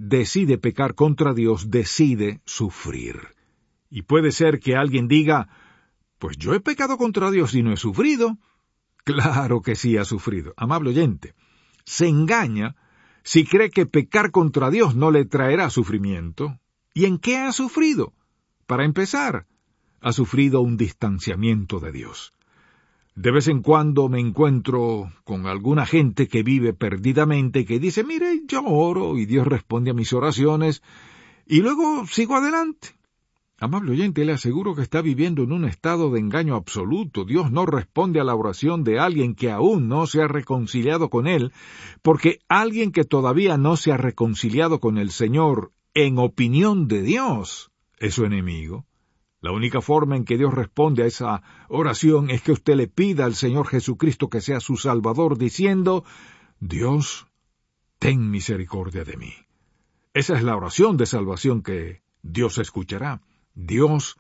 decide pecar contra Dios, decide sufrir. Y puede ser que alguien diga, pues yo he pecado contra Dios y no he sufrido. Claro que sí ha sufrido. Amable oyente, se engaña si cree que pecar contra Dios no le traerá sufrimiento. ¿Y en qué ha sufrido? Para empezar, ha sufrido un distanciamiento de Dios. De vez en cuando me encuentro con alguna gente que vive perdidamente, que dice, mire, yo oro y Dios responde a mis oraciones, y luego sigo adelante. Amable oyente, le aseguro que está viviendo en un estado de engaño absoluto. Dios no responde a la oración de alguien que aún no se ha reconciliado con Él, porque alguien que todavía no se ha reconciliado con el Señor, en opinión de Dios, es su enemigo. La única forma en que Dios responde a esa oración es que usted le pida al Señor Jesucristo que sea su Salvador, diciendo, Dios, ten misericordia de mí. Esa es la oración de salvación que Dios escuchará. Dios,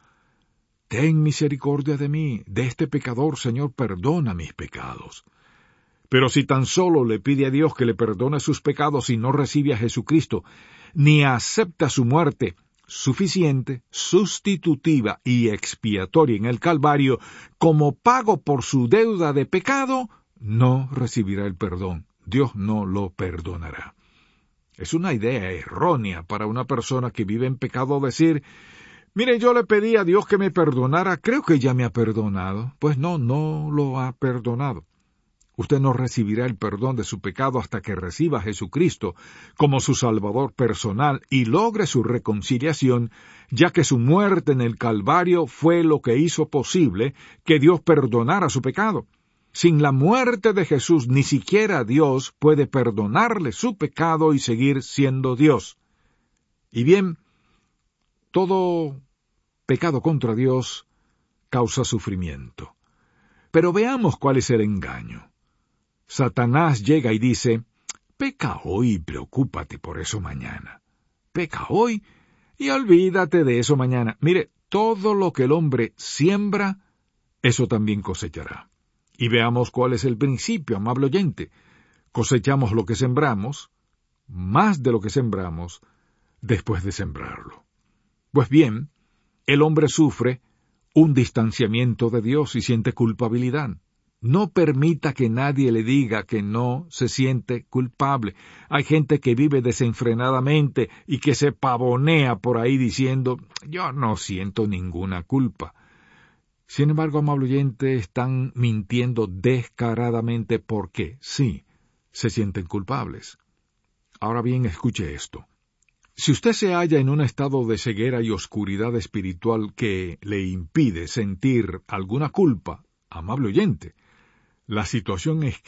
ten misericordia de mí, de este pecador, Señor, perdona mis pecados. Pero si tan solo le pide a Dios que le perdone sus pecados y no recibe a Jesucristo, ni acepta su muerte suficiente, sustitutiva y expiatoria en el Calvario, como pago por su deuda de pecado, no recibirá el perdón. Dios no lo perdonará. Es una idea errónea para una persona que vive en pecado decir, mire, yo le pedí a Dios que me perdonara, creo que ya me ha perdonado. Pues no lo ha perdonado. Usted no recibirá el perdón de su pecado hasta que reciba a Jesucristo como su Salvador personal y logre su reconciliación, ya que su muerte en el Calvario fue lo que hizo posible que Dios perdonara su pecado. Sin la muerte de Jesús, ni siquiera Dios puede perdonarle su pecado y seguir siendo Dios. Y bien, todo pecado contra Dios causa sufrimiento. Pero veamos cuál es el engaño. Satanás llega y dice, peca hoy y preocúpate por eso mañana. Peca hoy y olvídate de eso mañana. Mire, todo lo que el hombre siembra, eso también cosechará. Y veamos cuál es el principio, amable oyente. Cosechamos lo que sembramos, más de lo que sembramos, después de sembrarlo. Pues bien, el hombre sufre un distanciamiento de Dios y siente culpabilidad. No permita que nadie le diga que no se siente culpable. Hay gente que vive desenfrenadamente y que se pavonea por ahí diciendo, yo no siento ninguna culpa. Sin embargo, amable oyente, están mintiendo descaradamente porque, sí, se sienten culpables. Ahora bien, escuche esto. Si usted se halla en un estado de ceguera y oscuridad espiritual que le impide sentir alguna culpa, amable oyente, la situación es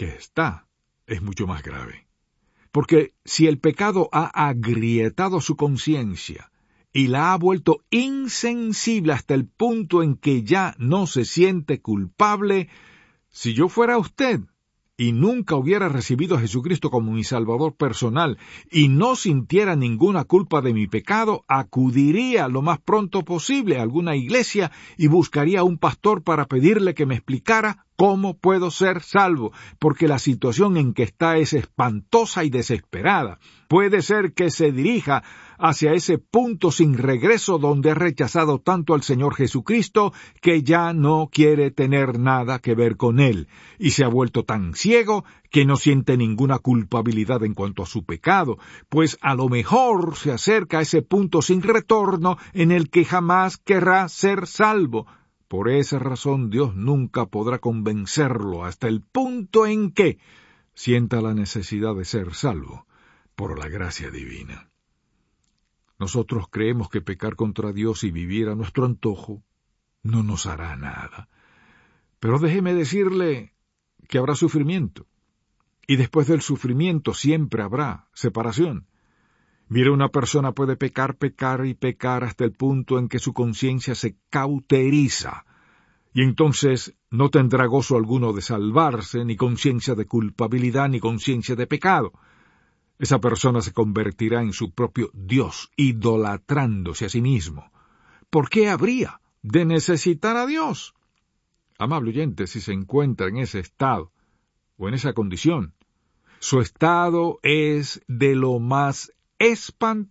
mucho más grave. Porque si el pecado ha agrietado su conciencia y la ha vuelto insensible hasta el punto en que ya no se siente culpable, si yo fuera usted y nunca hubiera recibido a Jesucristo como mi Salvador personal y no sintiera ninguna culpa de mi pecado, acudiría lo más pronto posible a alguna iglesia y buscaría a un pastor para pedirle que me explicara cómo puedo ser salvo, porque la situación en que está es espantosa y desesperada. Puede ser que se dirija hacia ese punto sin regreso donde ha rechazado tanto al Señor Jesucristo que ya no quiere tener nada que ver con Él, y se ha vuelto tan ciego que no siente ninguna culpabilidad en cuanto a su pecado, pues a lo mejor se acerca a ese punto sin retorno en el que jamás querrá ser salvo. Por esa razón Dios nunca podrá convencerlo hasta el punto en que sienta la necesidad de ser salvo por la gracia divina. Nosotros creemos que pecar contra Dios y vivir a nuestro antojo no nos hará nada. Pero déjeme decirle que habrá sufrimiento. Y después del sufrimiento siempre habrá separación. Mire, una persona puede pecar hasta el punto en que su conciencia se cauteriza. Y entonces no tendrá gozo alguno de salvarse, ni conciencia de culpabilidad, ni conciencia de pecado. Esa persona se convertirá en su propio Dios, idolatrándose a sí mismo. ¿Por qué habría de necesitar a Dios? Amable oyente, si se encuentra en ese estado, o en esa condición, su estado es de lo más espantoso